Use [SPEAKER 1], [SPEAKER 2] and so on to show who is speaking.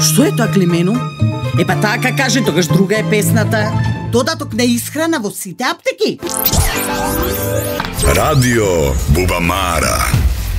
[SPEAKER 1] Што е тоа, Климену? Епа така кажи, тогаш друга е песната. Додаток на исхрана во сите аптеки.
[SPEAKER 2] Радио Бубамара.